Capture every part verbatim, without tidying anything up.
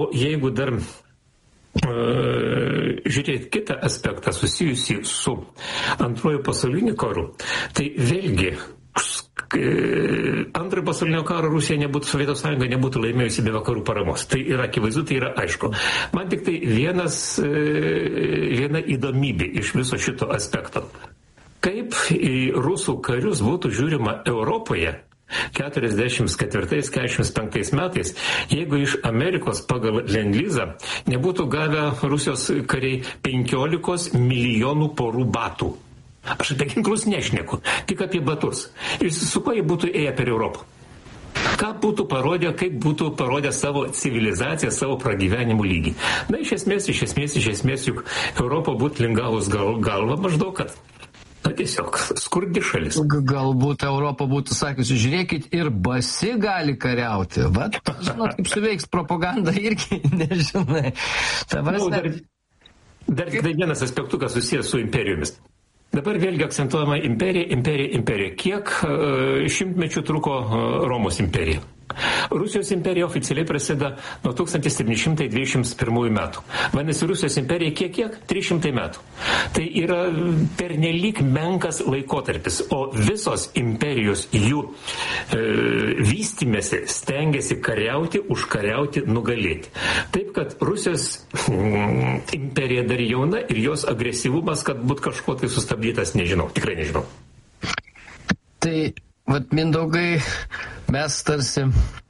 Jeigu dar žiūrėti kitą aspektą susijusį su Antruoju pasauliniu karu, tai vėlgi Antrojo pasaulinio karo Rusija nebūtų, Sovietų sąjunga nebūtų laimėjusi be vakarų paramos. Tai yra akivaizdu, tai yra aišku. Man tik tai vienas, viena įdomybė iš viso šito aspekto. Kaip į rusų karius būtų žiūrima Europoje keturiasdešimt ketvirtais keturiasdešimt penktais metais, jeigu iš Amerikos pagal Lend-Lizą nebūtų gavę Rusijos kariai penkiolikos milijonų porų batų. Aš apie ginklus nešneku, tik apie batus. Ir su kuo jie būtų ėję per Europą? Ką būtų parodę, kaip būtų parodę savo civilizaciją, savo pragyvenimų lygį. Na, iš esmės, iš esmės, iš esmės, juk Europa būtų lingavus gal, galva maždaug, kad na, tiesiog skurdi šalis. Galbūt Europa būtų sakiusi, žiūrėkit, ir basi gali kariauti. Vat, žinot, kaip suveiks propaganda irgi, nežinai. Ta prasme... nu, dar, dar tik tai vienas aspektukas susijęs su imperijomis. Dabar vėlgi akcentuojama imperija, imperija, imperija. Kiek uh, šimtmečių truko uh, Romos imperija? Rusijos imperija oficialiai prasideda nuo tūkstantis septyni šimtai dvidešimt pirmųjų metų. Vadinasi, Rusijos imperija kiek kiek? trys šimtai metų. Tai yra pernelyg menkas laikotarpis, o visos imperijos jų e, vystymėsi stengiasi kariauti, užkariauti, nugalėti. Taip, kad Rusijos mm, imperija dar jauna ir jos agresyvumas, kad būt kažkuo tai sustabdytas, nežinau, tikrai nežinau. Tai vat, Mindaugai, mes tarsi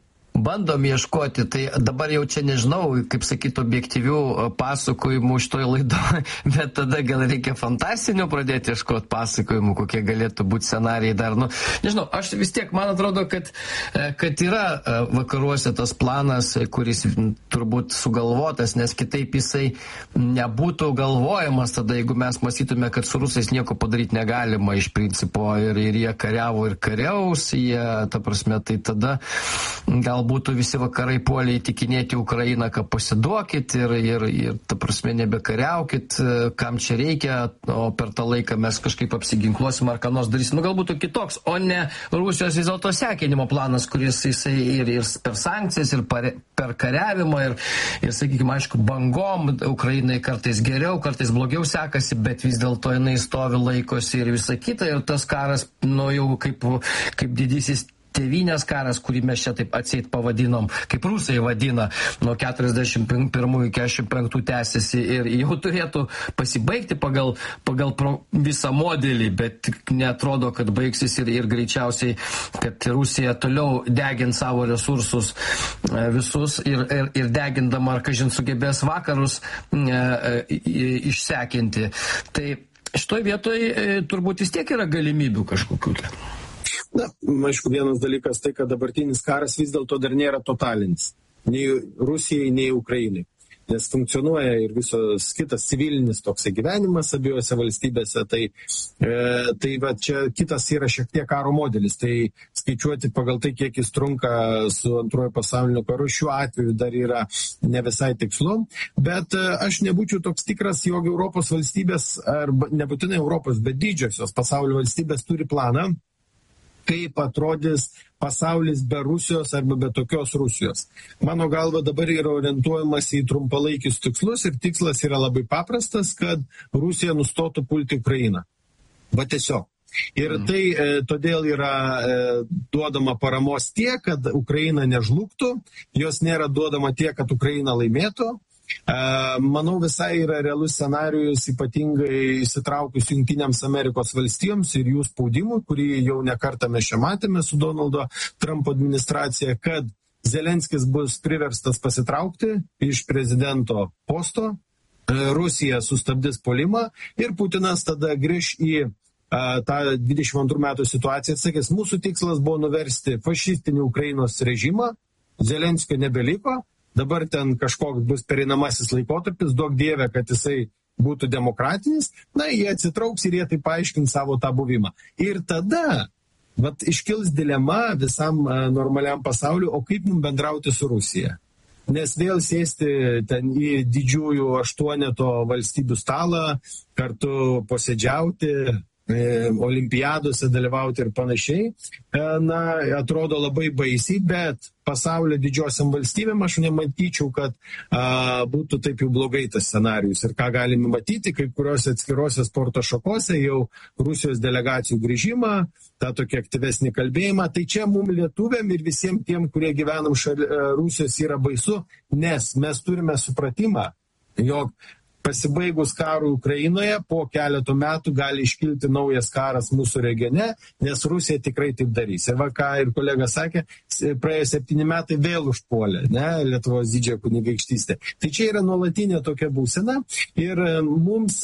bandom ieškoti, tai dabar jau čia nežinau, kaip sakyti, objektyvių pasakojimų šitoj laidoje, bet tada gal reikia fantastinių pradėti ieškoti pasakojimų, kokie galėtų būti scenarijai dar. Nu, nežinau, aš vis tiek, man atrodo, kad, kad yra vakaruose tas planas, kuris turbūt sugalvotas, nes kitaip jisai nebūtų galvojamas tada, jeigu mes mąstytume, kad su rusais nieko padaryti negalima iš principo ir, ir jie kariavo ir kariaus, jie, ta prasme, tai tada galbūt būtų visi vakarai puolė įtikinėti Ukrainą, kad pasiduokit ir, ir, ir ta prasme, nebekariaukit, kam čia reikia, o per tą laiką mes kažkaip apsiginkluosim ar ką nors darysim. Nu, galbūt kitoks, o ne Rusijos vis dėlto sekinimo planas, kuris jisai ir, ir per sankcijas, ir per, per kariavimą, ir, ir, sakykime, aišku, bangom, Ukrainai kartais geriau, kartais blogiau sekasi, bet vis dėlto jinai stovi, laikosi ir visa kita, ir tas karas, nu, jau kaip, kaip didysis tėvynės karas, kurį mes čia taip atseit pavadinom, kaip rusai vadina, nuo keturiasdešimt pirmųjų iki keturiasdešimt penktųjų tęsiasi ir jau turėtų pasibaigti pagal, pagal visą modelį, bet netrodo, kad baigsis ir, ir greičiausiai, kad Rusija toliau degins savo resursus visus ir, ir, ir degindama, ar kažin sugebės vakarus e, e, išsekinti. Tai šitoj vietoj e, turbūt vis tiek yra galimybių kažkokių. Na, aišku, vienas dalykas tai, kad dabartinis karas vis dėlto dar nėra totalinis. Nei Rusijai, nei Ukrainai. Nes funkcionuoja ir visos kitas civilinis toks gyvenimas abiejose valstybėse. Tai, e, tai va, čia kitas yra šiek tiek karo modelis. Tai skaičiuoti pagal tai, kiek jis trunka su Antrojo pasaulinio karu, šiuo atveju dar yra ne visai tikslu. Bet e, aš nebūčiau toks tikras, jog Europos valstybės, arba nebūtinai Europos, bet didžiosios pasaulio valstybės turi planą, kaip atrodys pasaulis be Rusijos arba be tokios Rusijos. Mano galva dabar yra orientuojamas į trumpalaikius tikslus ir tikslas yra labai paprastas, kad Rusija nustotų pulti Ukrainą. Va tiesiog. Ir tai e, todėl yra e, duodama paramos tiek, kad Ukraina nežlugtų, jos nėra duodama tiek, kad Ukraina laimėtų. Manau, visai yra realus scenarijus, ypatingai įsitraukus Jungtinėms Amerikos valstijoms ir jų spaudimui, kurį jau nekartą mes čia matėme su Donaldo Trumpo administracija, kad Zelenskis bus priverstas pasitraukti iš prezidento posto, Rusija sustabdys puolimą ir Putinas tada grįš į a, tą dvidešimt antrų metų situaciją ir sakys, mūsų tikslas buvo nuversti fašistinį Ukrainos režimą, Zelenskio nebeliko. Dabar ten kažkoks bus pereinamasis laikotarpis, duok dievė, kad jisai būtų demokratinis, na, jie atsitrauks ir jie tai paaiškins savo tą buvimą. Ir tada, vat, iškils dilema visam a, normaliam pasauliu, o kaip mums bendrauti su Rusija? Nes vėl sėsti ten į didžiųjų aštuoneto valstybių stalą, kartu posėdžiauti, olimpiadose dalyvauti ir panašiai, na, atrodo labai baisiai, bet pasaulio didžiosiam valstybėm aš nematyčiau, kad a, būtų taip jau blogai tas scenarijus. Ir ką galime matyti, kai kuriuose atskiruose sporto šakose jau Rusijos delegacijų grįžimą, tą tokį aktyvesnį kalbėjimą, tai čia mums lietuviam ir visiems tiem, kurie gyvenam šalia Rusijos, yra baisu, nes mes turime supratimą, jog pasibaigus karų Ukrainoje, po keletų metų gali iškilti naujas karas mūsų regione, nes Rusija tikrai taip darys. Ir va, ką ir kolega sakė, praėjo septyni metai vėl užpuolė, ne, Lietuvos didžiąją kunigaikštystę. Tai čia yra nuolatinė tokia būsena ir mums...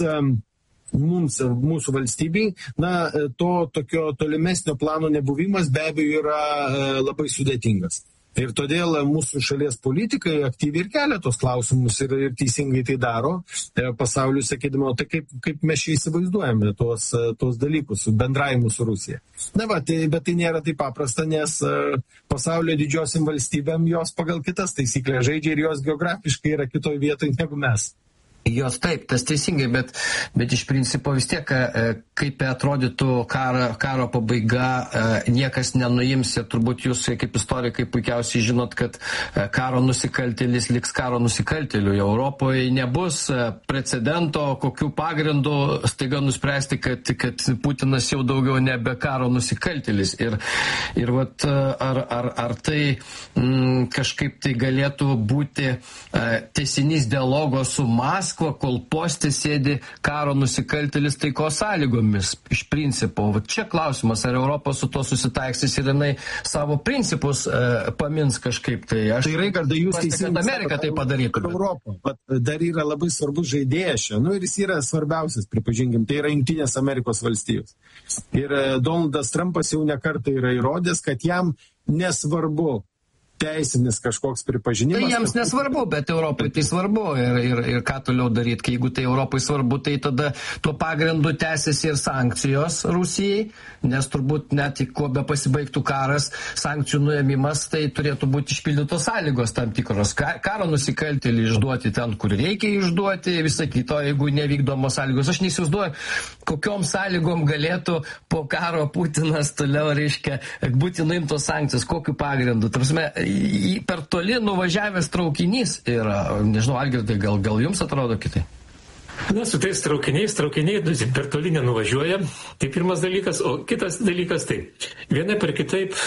mums, mūsų valstybei, na, to tokio tolimesnio plano nebuvimas be abejo yra labai sudėtingas. Ir todėl mūsų šalies politikai aktyviai ir kelia tos klausimus ir, ir teisingai tai daro pasauliu, sakydami, tai kaip, kaip mes čia įsivaizduojame tos, tos dalykus, bendravimus su Rusija. Na va, tai, bet tai nėra taip paprasta, nes pasaulio didžiosiam valstybėm jos pagal kitas taisyklės žaidžia ir jos geografiškai yra kitoje vietoje negu mes. Jos taip, tas teisingai, bet, bet iš principo vis tiek, kaip atrodytų karo, karo pabaiga, niekas nenuims ir turbūt jūs kaip istorikai puikiausiai žinot, kad karo nusikaltėlis liks karo nusikaltėliu. Europoje nebus precedento, kokių pagrindų staiga nuspręsti, kad, kad Putinas jau daugiau nebe karo nusikaltėlis. Ir, ir vat, ar, ar, ar tai m, kažkaip tai galėtų būti tęsinys dialogo su Maskva, kol poste sėdi karo nusikaltėlis taikos sąlygomis iš principo. Va čia klausimas, ar Europa su to susitaiksys ir jinai savo principus e, pamins kažkaip. Tai aš tai Raigardai, jūs teisingai, Amerika tai padarytų. Europą, bet dar yra labai svarbus žaidėjas čia. Nu ir jis yra svarbiausias, pripažinkim, tai yra Jungtinės Amerikos valstijos. Ir Donaldas Trumpas jau nekartą yra įrodęs, kad jam nesvarbu teisinis kažkoks pripažinimas. Tai jiems nesvarbu, bet Europai tai svarbu ir, ir, ir ką toliau daryti, kai jeigu tai Europai svarbu, tai tada tuo pagrindu tęsiasi ir sankcijos Rusijai, nes turbūt net kuo be pasibaigtų karas, sankcijų nuėmimas, tai turėtų būti išpildytos sąlygos tam tikros. Karo nusikaltėlį išduoti ten, kur reikia išduoti, visą kito, jeigu nevykdomos sąlygos. Aš neįsivaizduoju, kokiom sąlygom galėtų po karo Putinas toliau, reiškia, būti nuimtos sankcijos, kokiu pagrindu. Tarpsme, per toli nuvažiavęs traukinys yra, nežinau, Algirdai, gal, gal jums atrodo kitai? Na, su tais traukiniais, traukiniai per toli nenuvažiuoja, tai pirmas dalykas, o kitas dalykas tai, vienaip ar kitaip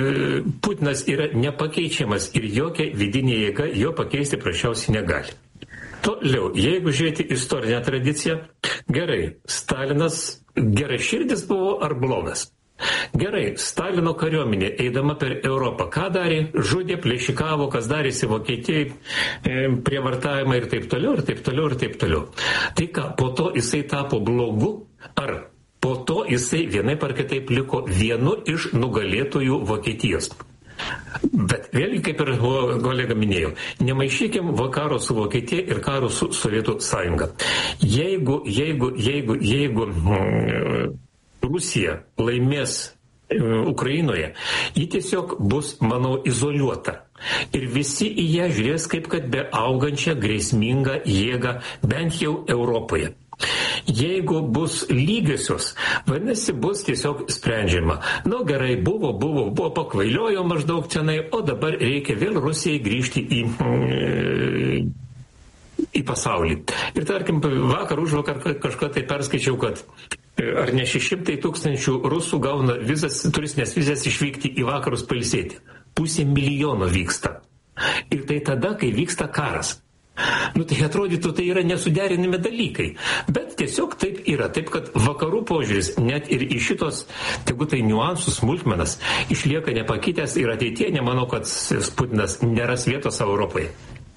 Putinas yra nepakeičiamas ir jokia vidinė jėga jo pakeisti prašiausiai negali. Toliau, jeigu žiūrėti istorinę tradiciją, gerai, Stalinas geraširdis buvo ar blogas? Gerai, Stalino kariuomenė, eidama per Europą, ką darė? Žudė, plėšikavo, kas darėsi Vokietijai, e, prievartavimą ir taip toliau, ir taip toliau, ir taip toliau. Tai ką, po to jisai tapo blogu, ar po to jisai vienaip ar kitaip liko vienu iš nugalėtojų Vokietijos? Bet vėlgi, kaip ir kolega minėjo, nemaišykim karo su Vokietija ir karo su Sovietų sąjunga. Jeigu, jeigu, jeigu, jeigu... Mm, Rusija laimės e, Ukrainoje, ji tiesiog bus, manau, izoliuota. Ir visi į ją žiūrės kaip kad be augančią grėsmingą jėgą, bent jau Europoje. Jeigu bus lygiosios, vadinasi, bus tiesiog sprendžiama. Nu gerai, buvo, buvo, buvo, pakvailiojo maždaug tenai, o dabar reikia vėl Rusijai grįžti į... E, į pasaulį. Ir tarkim, vakar užvakar kažką tai perskaičiau, kad ar ne šeši šimtai tūkstančių rusų gauna vizas, turistinės vizas išvykti į vakarus pailsėti. Pusė milijono vyksta. Ir tai tada, kai vyksta karas. Nu tai atrodytų, tai yra nesuderinami dalykai. Bet tiesiog taip yra. Taip, kad vakarų požiūris net ir į šitos, tegu tai niuansus, smulkmenas, išlieka nepakitęs ir ateityje nemanau, kad Putinas neras vietos Europoje.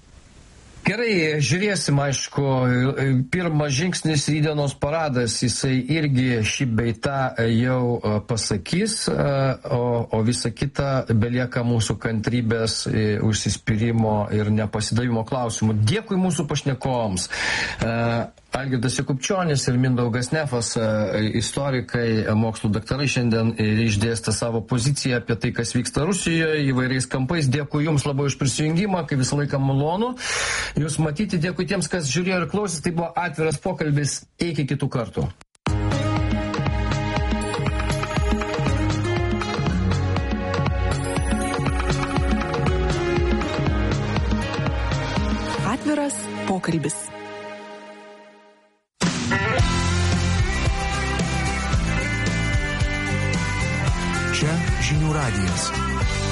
Gerai, žiūrėsim, aišku, pirmas žingsnis rydienos paradas, jisai irgi šį beitą jau pasakys, o, o visa kita belieka mūsų kantrybės, užsispyrimo ir nepasidavimo klausimų. Dėkui mūsų pašnekovams. Algirdas Jakubčionis ir Mindaugas Nefas, istorikai, mokslų daktarai, šiandien išdėstė savo poziciją apie tai, kas vyksta Rusijoje įvairiais kampais. Dėkui Jums labai už prisijungimą, kaip visą laiką malonu Jūs matyti. Dėkui tiems, kas žiūrėjo ir klausės. Tai buvo atviras pokalbis. Iki kitų kartų. Atviras pokalbis. Čia Žinių radijas.